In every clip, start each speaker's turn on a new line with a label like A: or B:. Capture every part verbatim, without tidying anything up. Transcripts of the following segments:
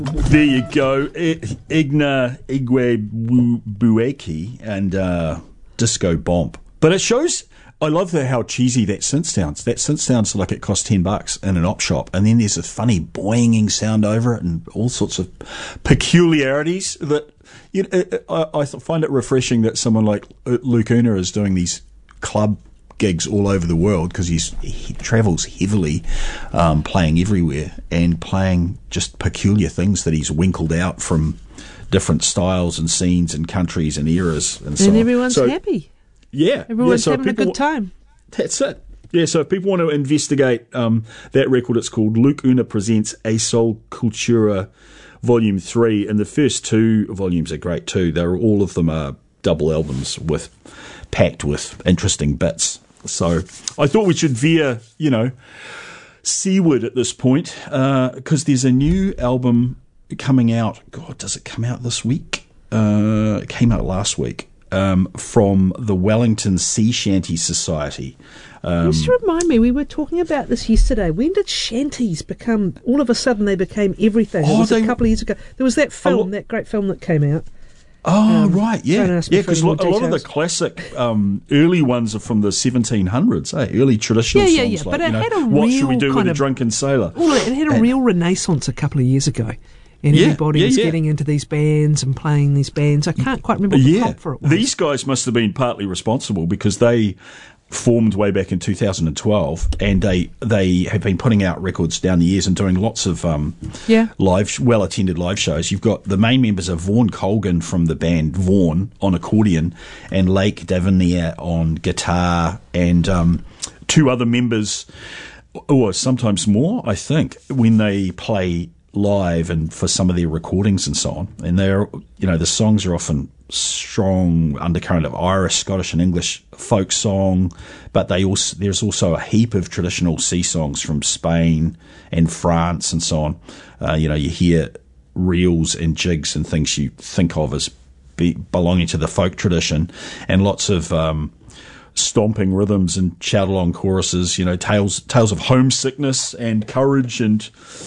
A: There you go. I- Igna Igwe Bu- Bueki and uh, Disco Bomb. But it shows, I love the, how cheesy that synth sounds. That synth sounds like it costs ten bucks in an op shop. And then there's a funny boinging sound over it and all sorts of peculiarities that, you know, I, I find it refreshing that someone like Luke Una is doing these club gigs all over the world, because he's he travels heavily, um, playing everywhere and playing just peculiar things that he's winkled out from different styles and scenes and countries and eras and so
B: and
A: on.
B: everyone's
A: so,
B: happy.
A: Yeah,
B: everyone's
A: yeah, so
B: having a
A: people,
B: good time.
A: That's it. Yeah, so if people want to investigate um, that record, it's called Luke Una Presents A Soul Cultura Volume three, and the first two volumes are great too. They're all of them are double albums with packed with interesting bits. So I thought we should veer, you know, seaward at this point, because uh, there's a new album coming out. God, does it come out this week? Uh, it came out last week, um, from the Wellington Sea Shanty Society. Um,
B: Just remind me, we were talking about this yesterday. When did shanties become, all of a sudden they became everything?
A: Oh,
B: it was
A: they,
B: a couple of years ago. There was that film,
A: lo-
B: that great film that came out.
A: Oh,
B: um,
A: right, yeah. Yeah, because a lot
B: details.
A: of the classic um, early ones are from the seventeen hundreds, eh? Early traditional
B: yeah, yeah,
A: songs
B: yeah.
A: like,
B: But it
A: you know,
B: had a
A: What
B: real
A: Should We Do with
B: kind
A: a
B: of,
A: Drunken Sailor?
B: Well, it had a
A: and,
B: real renaissance a couple of years ago. And
A: yeah,
B: everybody
A: yeah,
B: was
A: yeah.
B: getting into these bands and playing these bands. I can't quite remember what the
A: yeah.
B: prompt for it was.
A: These guys must have been partly responsible, because they formed way back in two thousand twelve, and they they have been putting out records down the years and doing lots of um,
B: yeah.
A: live, well-attended live shows. You've got the main members are Vaughan Colgan from the band Vaughan on accordion, and Lake Davenier on guitar, and um, two other members, or sometimes more, I think, when they play live and for some of their recordings and so on. And they're, you know, the songs are often strong undercurrent of Irish, Scottish and English folk song, but they also, there's also a heap of traditional sea songs from Spain and France and so on. Uh, you know, you hear reels and jigs and things you think of as be, belonging to the folk tradition, and lots of um, stomping rhythms and shout-along choruses, you know, tales tales of homesickness and courage and,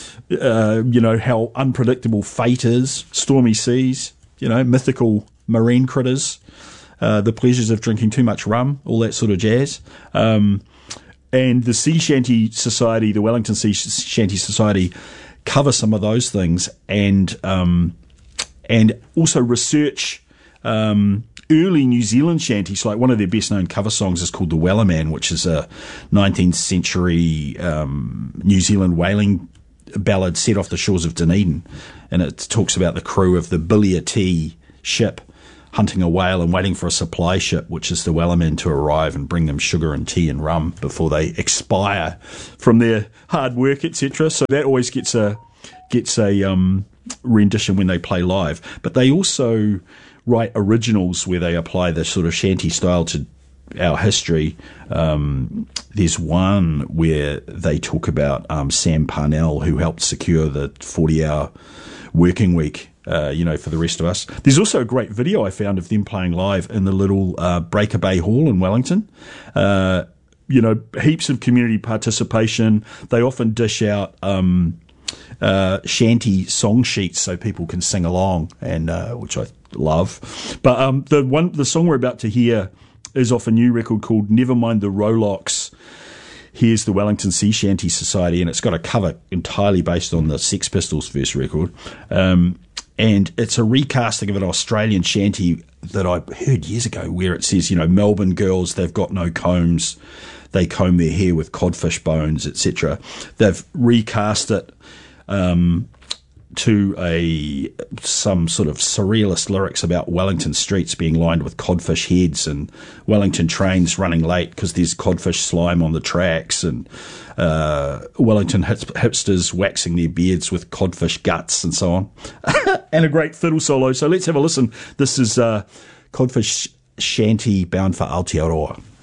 A: uh, you know, how unpredictable fate is, stormy seas, you know, mythical marine critters, uh, the pleasures of drinking too much rum, all that sort of jazz. Um, and the Sea Shanty Society, the Wellington Sea Shanty Society, cover some of those things, and um, and also research um, early New Zealand shanties. Like one of their best known cover songs is called The Wellerman, which is a nineteenth century um, New Zealand whaling ballad set off the shores of Dunedin, and it talks about the crew of the Billy T ship hunting a whale and waiting for a supply ship, which is the Wellerman, to arrive and bring them sugar and tea and rum before they expire from their hard work, et cetera. So that always gets a gets a um, rendition when they play live. But they also write originals where they apply the sort of shanty style to our history. Um, there's one where they talk about um, Sam Parnell, who helped secure the forty-hour working week, uh, you know, for the rest of us. There's also a great video I found of them playing live in the little uh, Breaker Bay Hall in Wellington. Uh, you know, heaps of community participation. They often dish out um, uh, shanty song sheets so people can sing along, and uh, which I love. But um, the one, the song we're about to hear is off a new record called Never Mind the Rolocks. Here's the Wellington Sea Shanty Society, and it's got a cover entirely based on the Sex Pistols' first record. Um, and it's a recasting of an Australian shanty that I heard years ago, where it says, you know, Melbourne girls, they've got no combs, they comb their hair with codfish bones, et cetera. They've recast it um, to a some sort of surrealist lyrics about Wellington streets being lined with codfish heads and Wellington trains running late because there's codfish slime on the tracks, and uh, Wellington hip- hipsters waxing their beards with codfish guts and so on. And a great fiddle solo. So let's have a listen. This is uh, Codfish Shanty bound for Aotearoa.